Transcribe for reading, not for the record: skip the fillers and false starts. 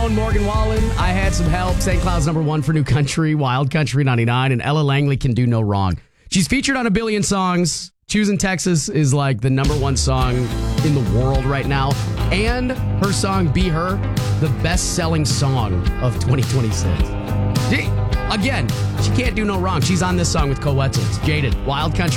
Stone, Morgan Wallen, I Had Some Help, St. Cloud's #1 for New Country, Wild Country 99, and Ella Langley, Can Do No Wrong. She's featured on a billion songs. Choosing Texas is like the #1 song in the world right now. And her song, Be Her, the best-selling song of 2026. Again, she can't do no wrong. She's on this song with Cole Wetzel. It's Jaded, Wild Country.